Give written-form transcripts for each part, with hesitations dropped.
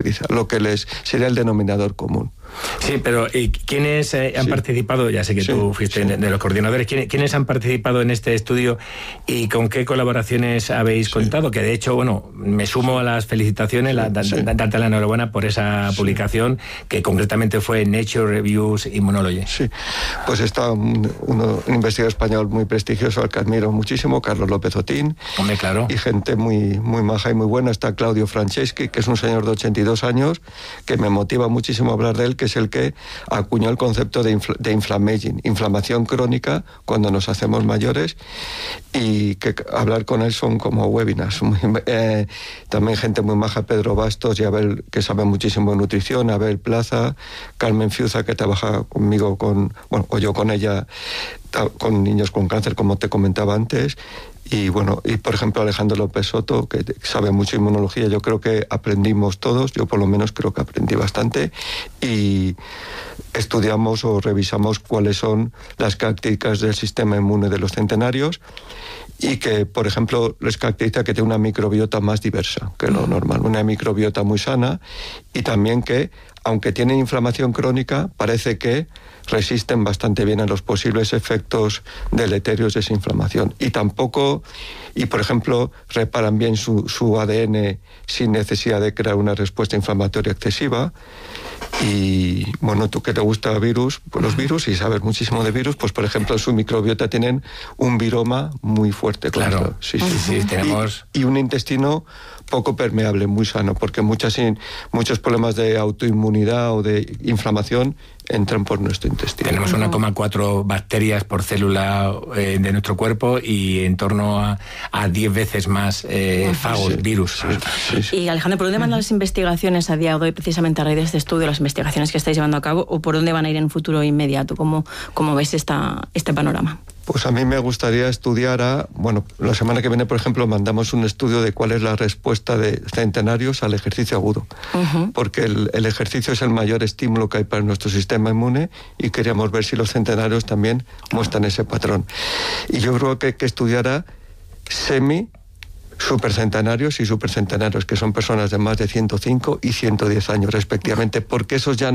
caracteriza, lo que les sería el denominador común. Sí, pero ¿quiénes han participado? Ya sé que tú fuiste de los coordinadores. ¿Quiénes han participado en este estudio y con qué colaboraciones habéis contado? Que de hecho, bueno, me sumo a las felicitaciones, darte la enhorabuena por esa publicación, que concretamente fue Nature Reviews Immunology. Sí, pues está un investigador español muy prestigioso al que admiro muchísimo, Carlos López Otín. Hombre, claro. Y gente muy, muy maja y muy buena. Está Claudio Franceschi, que es un señor de 82 años, que me motiva muchísimo hablar de él, que es el que acuñó el concepto de inflammaging, inflamación crónica cuando nos hacemos mayores, y que hablar con él son como webinars. También gente muy maja, Pedro Bastos y Abel, que sabe muchísimo de nutrición, Abel Plaza, Carmen Fiuza, que trabaja conmigo o yo con ella, con niños con cáncer, como te comentaba antes. Y bueno, y por ejemplo Alejandro López Soto, que sabe mucho de inmunología. Yo creo que aprendimos todos, yo por lo menos creo que aprendí bastante, y estudiamos o revisamos cuáles son las características del sistema inmune de los centenarios, y que, por ejemplo, les caracteriza que tiene una microbiota más diversa que lo normal, una microbiota muy sana, y también que, aunque tienen inflamación crónica, parece que resisten bastante bien a los posibles efectos deleterios de esa inflamación. Y por ejemplo, reparan bien su ADN sin necesidad de crear una respuesta inflamatoria excesiva. Y bueno, tú que te gusta virus, pues los virus, y sabes muchísimo de virus, pues por ejemplo en su microbiota tienen un viroma muy fuerte. Claro, sí, tenemos... Y un intestino poco permeable, muy sano, porque muchos problemas de autoinmunidad o de inflamación entran por nuestro intestino. Tenemos 1,4 bacterias por célula de nuestro cuerpo y en torno a 10 veces más fagos, virus. Sí. Y Alejandro, ¿por dónde van las investigaciones a día de hoy, precisamente a raíz de este estudio, las investigaciones que estáis llevando a cabo, o por dónde van a ir en futuro inmediato? ¿Cómo ves este panorama? Pues a mí me gustaría estudiar la semana que viene, por ejemplo, mandamos un estudio de cuál es la respuesta de centenarios al ejercicio agudo, porque el ejercicio es el mayor estímulo que hay para nuestro sistema inmune, y queríamos ver si los centenarios también muestran ese patrón. Y yo creo que hay que estudiar a supercentenarios y supercentenarios, que son personas de más de 105 y 110 años respectivamente, porque esos ya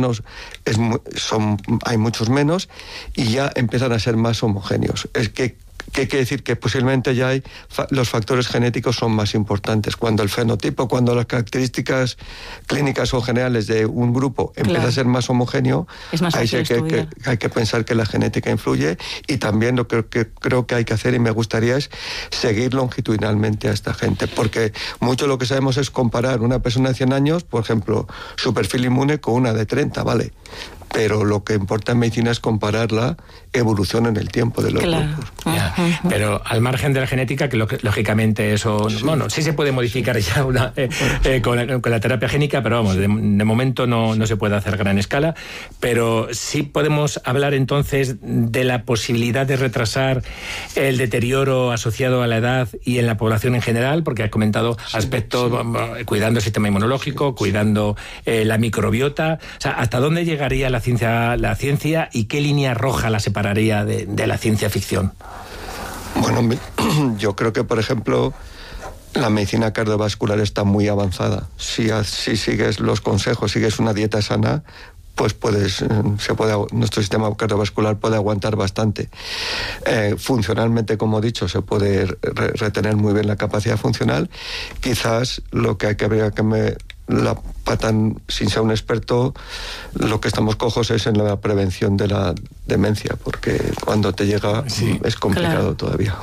hay muchos menos y ya empiezan a ser más homogéneos. ¿Qué quiere decir? Que posiblemente ya los factores genéticos son más importantes. Cuando el fenotipo, cuando las características clínicas o generales de un grupo empieza a ser más homogéneo, ahí sí hay que pensar que la genética influye. Y también lo que creo que hay que hacer, y me gustaría, es seguir longitudinalmente a esta gente, porque mucho lo que sabemos es comparar una persona de 100 años, por ejemplo, su perfil inmune, con una de 30, ¿vale? Pero lo que importa en medicina es comparar la evolución en el tiempo de los grupos. Pero al margen de la genética, que lógicamente eso, sí se puede modificar ya con la terapia génica, pero vamos, de momento no se puede hacer a gran escala. Pero sí podemos hablar entonces de la posibilidad de retrasar el deterioro asociado a la edad y en la población en general, porque has comentado aspectos, cuidando el sistema inmunológico, cuidando la microbiota. O sea, ¿hasta dónde llegaría la ciencia y qué línea roja la separaría de la ciencia ficción? Bueno, yo creo que, por ejemplo, la medicina cardiovascular está muy avanzada. Si sigues los consejos, sigues una dieta sana, pues nuestro sistema cardiovascular puede aguantar bastante. Funcionalmente, como he dicho, se puede retener muy bien la capacidad funcional. Quizás lo que habría que la patan, sin ser un experto, lo que estamos cojos es en la prevención de la demencia, porque cuando te llega es complicado todavía.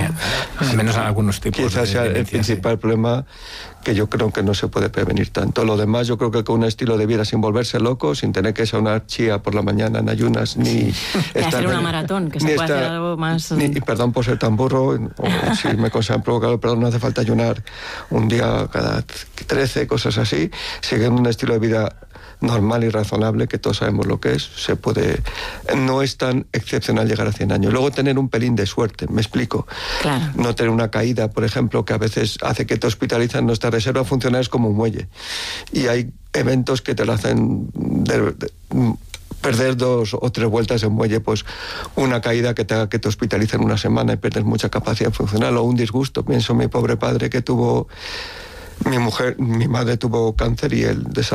Al menos algunos tipos. Quizás sea el principal problema, que yo creo que no se puede prevenir tanto. Lo demás, yo creo que con un estilo de vida sin volverse loco, sin tener que desayunar chía por la mañana en ayunas, ni hacer una maratón, que se puede hacer algo más... Y perdón por ser tan burro, o si me consideran provocado, pero no hace falta ayunar un día cada 13, cosas así. Siguiendo un estilo de vida normal y razonable, que todos sabemos lo que es, se puede... No es tan excepcional llegar a 100 años. Luego tener un pelín de suerte, me explico. Claro. No tener una caída, por ejemplo, que a veces hace que te hospitalizan. Nuestra reserva funcional es como un muelle. Y hay eventos que te lo hacen perder 2 o 3 vueltas en muelle, pues una caída que te haga que te hospitalicen una semana y pierdes mucha capacidad funcional, o un disgusto. Pienso en mi pobre padre que tuvo... Mi madre tuvo cáncer y él